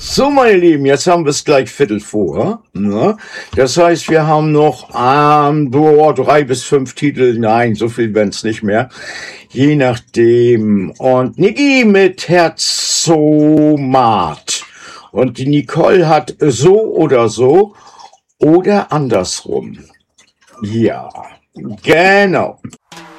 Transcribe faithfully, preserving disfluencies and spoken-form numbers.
So, meine Lieben, jetzt haben wir es gleich Viertel vor. Ne? Das heißt, wir haben noch ähm, boah, drei bis fünf Titel. Nein, so viel werden es nicht mehr. Je nachdem. Und Niki mit Herzomat. Und die Nicole hat so oder so oder andersrum. Ja, genau.